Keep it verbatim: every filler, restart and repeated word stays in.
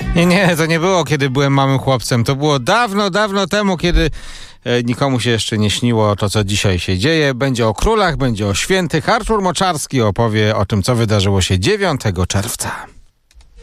Nie, nie, to nie było, kiedy byłem małym chłopcem. To było dawno, dawno temu, kiedy e, nikomu się jeszcze nie śniło to, co dzisiaj się dzieje. Będzie o królach, będzie o świętych. Artur Moczarski opowie o tym, co wydarzyło się dziewiątego czerwca.